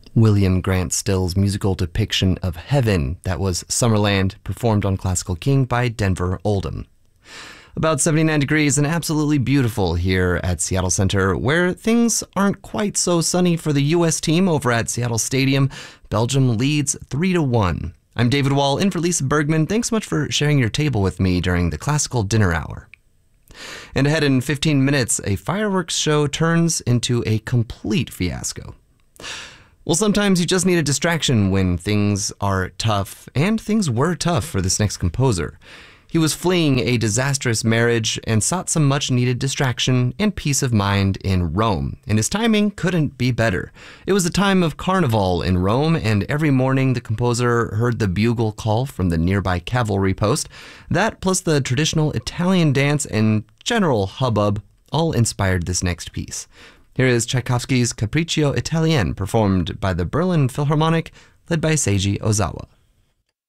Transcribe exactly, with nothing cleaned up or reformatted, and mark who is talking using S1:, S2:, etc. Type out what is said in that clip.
S1: William Grant Still's musical depiction of Heaven, that was Summerland, performed on Classical King by Denver Oldham. About seventy-nine degrees and absolutely beautiful here at Seattle Center, where things aren't quite so sunny for the U S team over at Seattle Stadium. Belgium leads three to one. I'm David Wall, in for Lisa Bergman. Thanks so much for sharing your table with me during the classical dinner hour. And ahead in fifteen minutes, a fireworks show turns into a complete fiasco. Well, sometimes you just need a distraction when things are tough, and things were tough for this next composer. He was fleeing a disastrous marriage and sought some much-needed distraction and peace of mind in Rome, and his timing couldn't be better. It was a time of carnival in Rome, and every morning the composer heard the bugle call from the nearby cavalry post. That, plus the traditional Italian dance and general hubbub, all inspired this next piece. Here is Tchaikovsky's Capriccio Italien, performed by the Berlin Philharmonic, led by Seiji Ozawa.